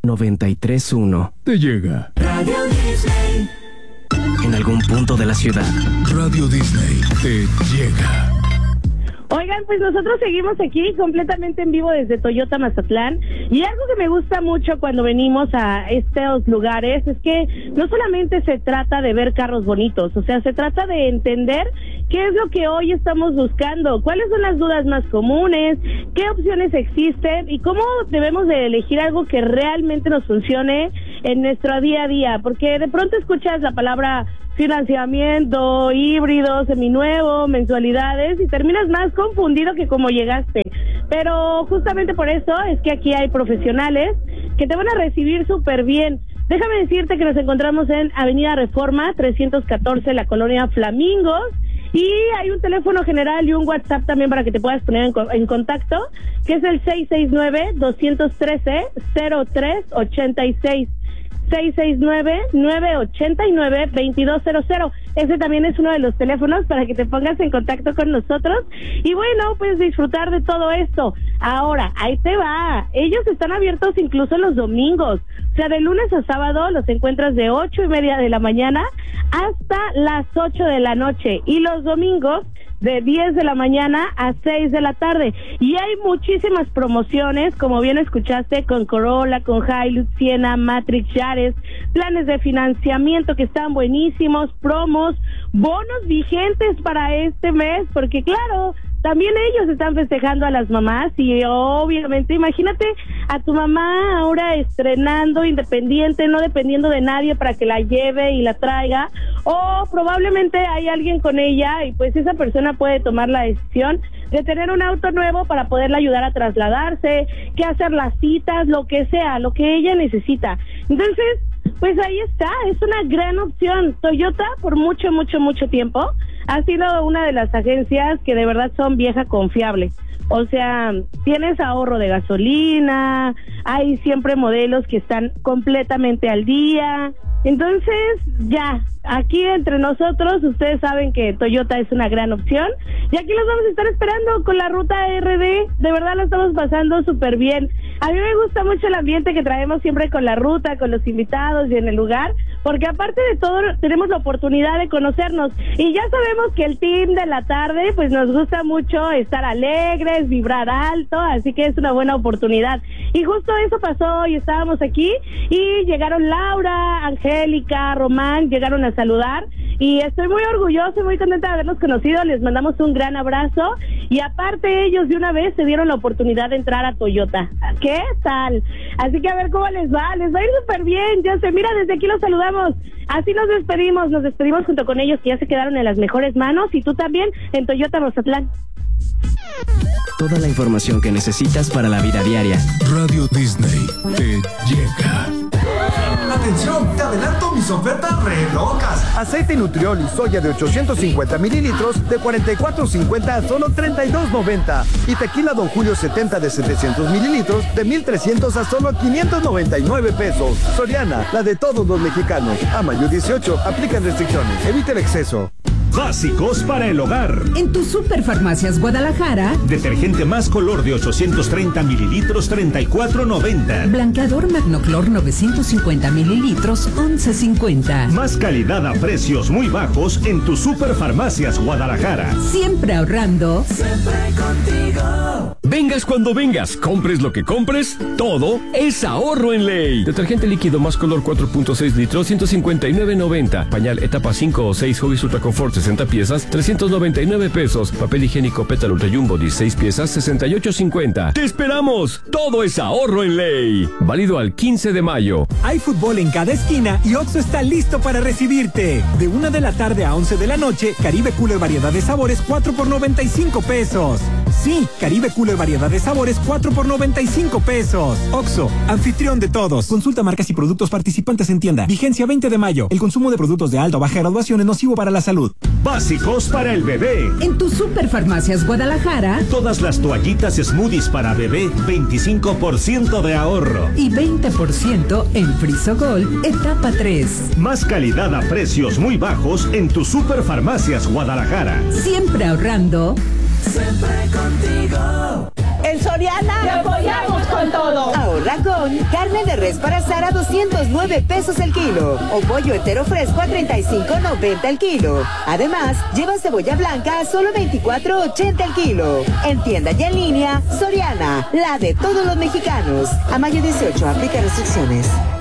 93.1 te llega. Radio Disney. En algún punto de la ciudad. Radio Disney te llega. Oigan, pues nosotros seguimos aquí completamente en vivo desde Toyota Mazatlán, y algo que me gusta mucho cuando venimos a estos lugares es que no solamente se trata de ver carros bonitos, o sea, se trata de entender qué es lo que hoy estamos buscando, cuáles son las dudas más comunes, qué opciones existen y cómo debemos de elegir algo que realmente nos funcione en nuestro día a día, porque de pronto escuchas la palabra financiamiento, híbrido, seminuevo, mensualidades, y terminas más confundido que como llegaste. Pero justamente por eso es que aquí hay profesionales que te van a recibir súper bien. Déjame decirte que nos encontramos en Avenida Reforma 314, la colonia Flamingos, y hay un teléfono general y un WhatsApp también para que te puedas poner en contacto, que es el 669-213-0386. 669-989-2200. Ese también es uno de los teléfonos para que te pongas en contacto con nosotros y bueno, pues disfrutar de todo esto. Ahora, ahí te va, ellos están abiertos incluso los domingos, o sea, de lunes a sábado los encuentras de 8:30 de la mañana hasta las 8 de la noche, y los domingos de 10 de la mañana a 6 de la tarde. Y hay muchísimas promociones, como bien escuchaste, con Corolla, con Hilux, Siena, Matrix, Yaris, planes de financiamiento que están buenísimos, promos, bonos vigentes para este mes, porque claro, también ellos están festejando a las mamás y obviamente imagínate a tu mamá ahora estrenando independiente, no dependiendo de nadie para que la lleve y la traiga, o probablemente hay alguien con ella y pues esa persona puede tomar la decisión de tener un auto nuevo para poderla ayudar a trasladarse, que hacer las citas, lo que sea, lo que ella necesita. Entonces, pues ahí está, es una gran opción. Toyota por mucho tiempo ha sido una de las agencias que de verdad son vieja confiable. O sea, tienes ahorro de gasolina, hay siempre modelos que están completamente al día. Entonces, ya, aquí entre nosotros, ustedes saben que Toyota es una gran opción. Y aquí los vamos a estar esperando con la ruta RD. De verdad la estamos pasando súper bien. A mí me gusta mucho el ambiente que traemos siempre con la ruta, con los invitados y en el lugar, porque aparte de todo tenemos la oportunidad de conocernos. Y ya sabemos que el team de la tarde, pues nos gusta mucho estar alegres, vibrar alto, así que es una buena oportunidad. Y justo eso pasó y estábamos aquí y llegaron Laura, Angélica, Román, llegaron a saludar y estoy muy orgullosa y muy contenta de haberlos conocido. Les mandamos un gran abrazo y aparte ellos de una vez se dieron la oportunidad de entrar a Toyota. ¿Qué tal? Así que a ver cómo les va a ir súper bien. Ya se mira, desde aquí los saludamos. Así nos despedimos junto con ellos que ya se quedaron en las mejores manos y tú también en Toyota Mazatlán. Toda la información que necesitas para la vida diaria. Radio Disney te llega. Atención, te adelanto mis ofertas re locas. Aceite Nutriol y soya de 850 mililitros de $44.50 a solo $32.90. Y tequila Don Julio 70 de 700 mililitros de $1,300 a solo $599. Soriana, la de todos los mexicanos. A mayo 18, aplican restricciones. Evita el exceso. Básicos para el hogar. En tu Superfarmacias Guadalajara. Detergente más color de 830 mililitros, $34.90. Blanqueador Magnoclor 950 mililitros, $11.50. Más calidad a precios muy bajos en tu Superfarmacias Guadalajara. Siempre ahorrando. Siempre contigo. Vengas cuando vengas, compres lo que compres, todo es ahorro en ley. Detergente líquido más color 4.6 litros, $159.90. Pañal etapa 5 o 6 Huggies Ultra Confort 60 piezas, $399. Papel higiénico Pétalo Ultra Jumbo 16 piezas, $68.50. ¡Te esperamos! Todo es ahorro en ley. Válido al 15 de mayo. Hay fútbol en cada esquina y Oxxo está listo para recibirte. De 1 de la tarde a 11 de la noche, Caribe Cooler variedad de sabores 4 por $95. Sí, Caribe Cooler variedad de sabores 4 por $95. Oxxo, anfitrión de todos. Consulta marcas y productos participantes en tienda. Vigencia 20 de mayo. El consumo de productos de alta o baja graduación es nocivo para la salud. Básicos para el bebé. En tu Superfarmacias Guadalajara. Todas las toallitas Smoothies para bebé, 25% de ahorro. Y 20% en Frisogol, etapa 3. Más calidad a precios muy bajos en tu Superfarmacias Guadalajara. Siempre ahorrando. Siempre contigo. En Soriana te apoyamos con todo. Ahorra Aragón, carne de res para asar a 209 pesos el kilo. O pollo entero fresco a 35.90 el kilo. Además, lleva cebolla blanca a solo 24.80 el kilo. En tienda y en línea, Soriana, la de todos los mexicanos. A mayo 18, aplica restricciones.